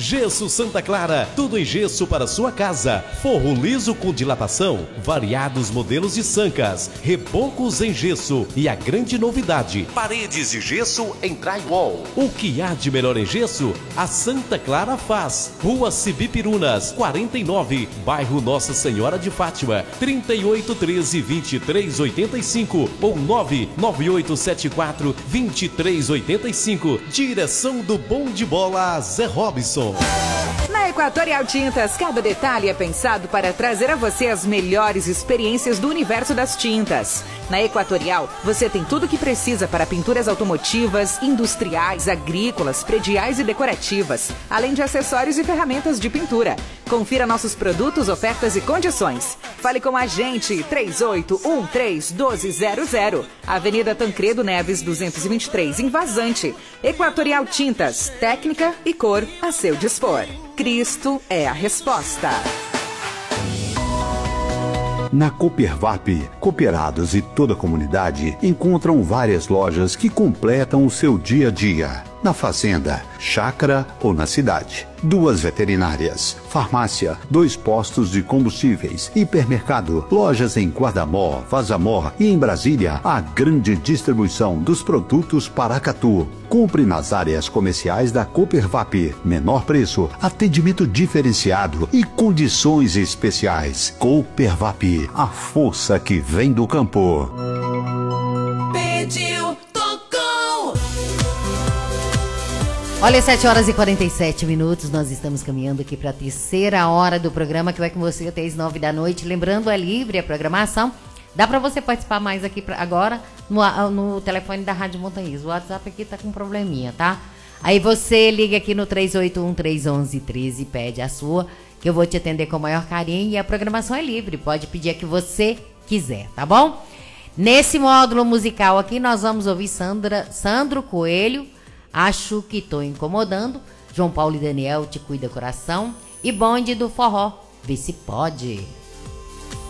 Gesso Santa Clara, tudo em gesso para sua casa. Forro liso com dilatação, variados modelos de sancas, rebocos em gesso e a grande novidade, paredes de gesso em drywall. O que há de melhor em gesso, a Santa Clara faz. Rua Cibipirunas, 49, bairro Nossa Senhora de Fátima, 3813-2385 ou 99874-2385. Direção do Bom de Bola, Zé Robson. Na Equatorial Tintas, cada detalhe é pensado para trazer a você as melhores experiências do universo das tintas. Na Equatorial, você tem tudo o que precisa para pinturas automotivas, industriais, agrícolas, prediais e decorativas, além de acessórios e ferramentas de pintura. Confira nossos produtos, ofertas e condições. Fale com a gente, 3813-1200, Avenida Tancredo Neves, 223, em Vazante. Equatorial Tintas, técnica e cor a seu dispor. Cristo é a resposta. Na Coopervap, cooperados e toda a comunidade encontram várias lojas que completam o seu dia a dia. Na fazenda, chácara ou na cidade. 2 veterinárias, farmácia, 2 postos de combustíveis, hipermercado, lojas em Guardamó, Vazamó e em Brasília, a grande distribuição dos produtos Paracatu. Compre nas áreas comerciais da Coopervap. Menor preço, atendimento diferenciado e condições especiais. Coopervap, a força que vem do campo. Pediu, tocou. Olha, 7h47, nós estamos caminhando aqui para a terceira hora do programa, que vai com você até as 9 da noite. Lembrando, é livre a programação. Dá para você participar mais aqui agora no telefone da Rádio Montanhês. O WhatsApp aqui tá com um probleminha, tá? Aí você liga aqui no 381-311-13 e pede a sua, que eu vou te atender com o maior carinho. E a programação é livre, pode pedir a que você quiser, tá bom? Nesse módulo musical aqui, nós vamos ouvir Sandro Coelho, Acho que Tô Incomodando, João Paulo e Daniel, Te Cuida Coração, e Bonde do Forró, Vê Se Pode.